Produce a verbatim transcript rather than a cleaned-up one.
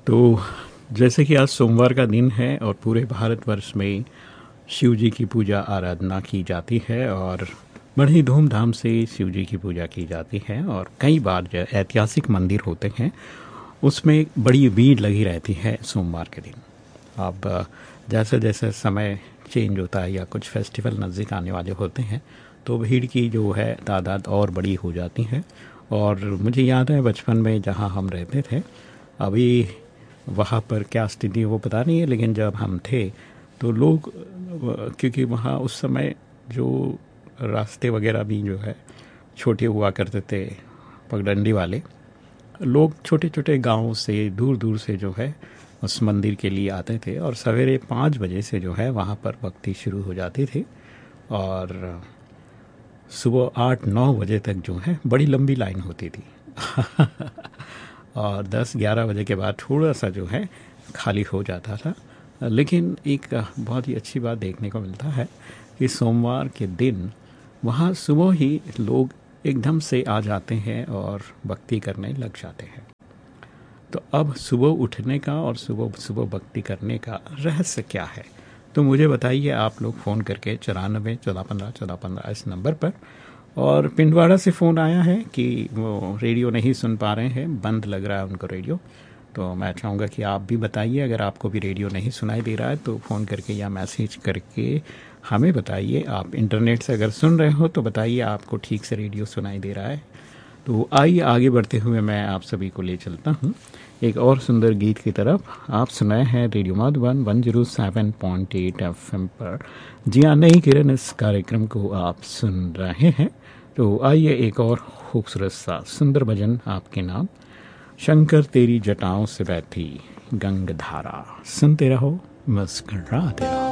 तो जैसे कि आज सोमवार का दिन है और पूरे भारतवर्ष में शिव जी की पूजा आराधना की जाती है और बड़ी धूमधाम से शिव जी की पूजा की जाती है। और कई बार जो ऐतिहासिक मंदिर होते हैं उसमें बड़ी भीड़ लगी रहती है सोमवार के दिन। अब जैसे जैसे समय चेंज होता है या कुछ फेस्टिवल नज़दीक आने वाले होते हैं तो भीड़ की जो है तादाद और बड़ी हो जाती है। और मुझे याद है बचपन में जहाँ हम रहते थे, अभी वहाँ पर क्या स्थिति वो पता नहीं है, लेकिन जब हम थे तो लोग, क्योंकि वहाँ उस समय जो रास्ते वगैरह भी जो है छोटे हुआ करते थे, पगडंडी वाले लोग छोटे छोटे गांव से दूर दूर से जो है उस मंदिर के लिए आते थे और सवेरे पाँच बजे से जो है वहाँ पर भक्ति शुरू हो जाती थी और सुबह आठ नौ बजे तक जो है बड़ी लंबी लाइन होती थी और दस ग्यारह बजे के बाद थोड़ा सा जो है खाली हो जाता था। लेकिन एक बहुत ही अच्छी बात देखने को मिलता है कि सोमवार के दिन वहाँ सुबह ही लोग एकदम से आ जाते हैं और भक्ति करने लग जाते हैं। तो अब सुबह उठने का और सुबह सुबह भक्ति करने का रहस्य क्या है, तो मुझे बताइए आप लोग फ़ोन करके चौरानबे चौदह पंद्रह चौदह पंद्रह इस नंबर पर। और पिंडवाड़ा से फ़ोन आया है कि वो रेडियो नहीं सुन पा रहे हैं, बंद लग रहा है उनको रेडियो। तो मैं चाहूँगा कि आप भी बताइए, अगर आपको भी रेडियो नहीं सुनाई दे रहा है तो फ़ोन करके या मैसेज करके हमें बताइए। आप इंटरनेट से अगर सुन रहे हो तो बताइए आपको ठीक से रेडियो सुनाई दे रहा है। तो आइए आगे बढ़ते हुए मैं आप सभी को ले चलता हूँ एक और सुंदर गीत की तरफ। आप सुनाए हैं radio Madhuban one zero seven point eight FM पर। जी हाँ, नई किरण इस कार्यक्रम को आप सुन रहे हैं। तो आइए एक और खूबसूरत सा सुंदर भजन आपके नाम, शंकर तेरी जटाओं से बहती गंगधारा। सुनते रहो, मुस्कुराते रहो।